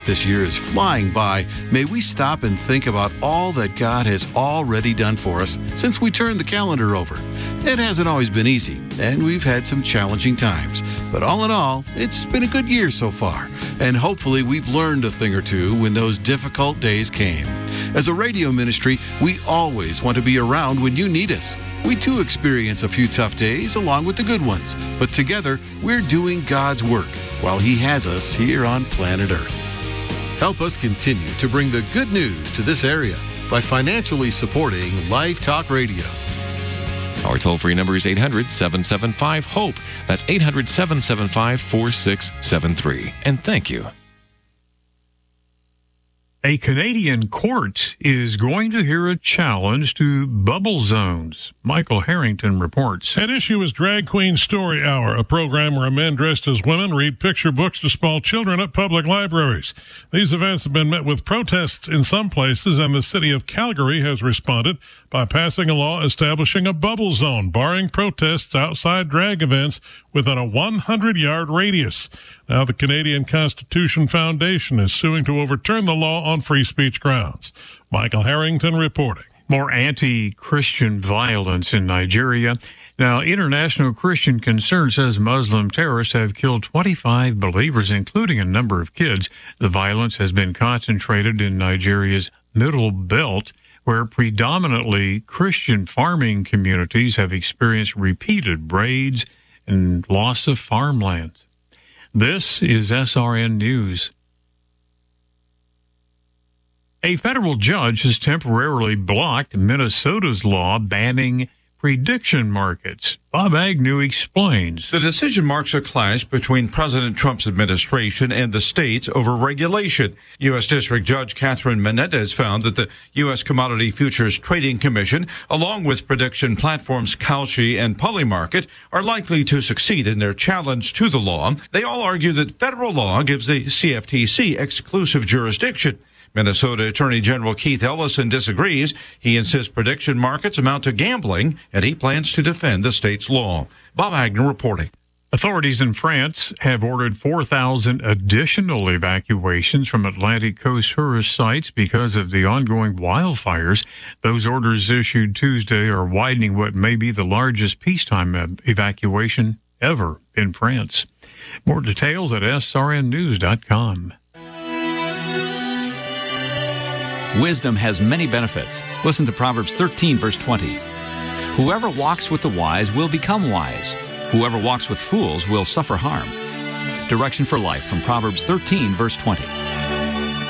This year is flying by. May we stop and think about all that God has already done for us since we turned the calendar over. It hasn't always been easy, and we've had some challenging times. But all in all, it's been a good year so far. And hopefully we've learned a thing or two when those difficult days came. As a radio ministry, we always want to be around when you need us. We too experience a few tough days along with the good ones. But together, we're doing God's work while He has us here on planet Earth. Help us continue to bring the good news to this area by financially supporting Live Talk Radio. Our toll-free number is 800-775-HOPE. That's 800-775-4673. And thank you. A Canadian court is going to hear a challenge to bubble zones. Michael Harrington reports. At issue is Drag Queen Story Hour, a program where men dressed as women read picture books to small children at public libraries. These events have been met with protests in some places, and the city of Calgary has responded by passing a law establishing a bubble zone, barring protests outside drag events within a 100-yard radius. Now, the Canadian Constitution Foundation is suing to overturn the law on free speech grounds. Michael Harrington reporting. More anti-Christian violence in Nigeria. Now, International Christian Concern says Muslim terrorists have killed 25 believers, including a number of kids. The violence has been concentrated in Nigeria's Middle Belt, where predominantly Christian farming communities have experienced repeated raids and loss of farmland. This is SRN News. A federal judge has temporarily blocked Minnesota's law banning prediction markets. Bob Agnew explains. The decision marks a clash between President Trump's administration and the states over regulation. U.S. District Judge Catherine Menendez found that the U.S. Commodity Futures Trading Commission, along with prediction platforms Kalshi and Polymarket, are likely to succeed in their challenge to the law. They all argue that federal law gives the CFTC exclusive jurisdiction. Minnesota Attorney General Keith Ellison disagrees. He insists prediction markets amount to gambling, and he plans to defend the state's law. Bob Agnew reporting. Authorities in France have ordered 4,000 additional evacuations from Atlantic coast tourist sites because of the ongoing wildfires. Those orders issued Tuesday are widening what may be the largest peacetime evacuation ever in France. More details at srnnews.com. Wisdom has many benefits. Listen to Proverbs 13, verse 20. Whoever walks with the wise will become wise. Whoever walks with fools will suffer harm. Direction for life from Proverbs 13, verse 20.